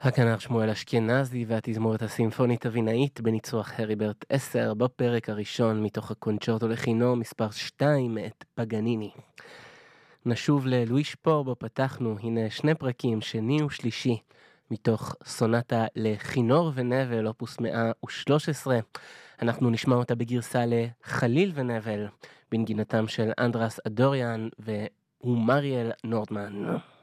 הכנר שמואל אשכנזי והתזמורת הסימפונית אבינאית בניצוח הריברט 10 בפרק הראשון מתוך הקונצ'רטו לכינור מספר 2 מאת פגניני. נשוב ללואי שפור בו פתחנו, הנה שני פרקים שני ושלישי מתוך סונטה לכינור ונבל אופוס 113. אנחנו נשמע אותה בגרסה לחליל ונבל בנגינתם של אנדרס אדוריאן ומריאל נורדמן.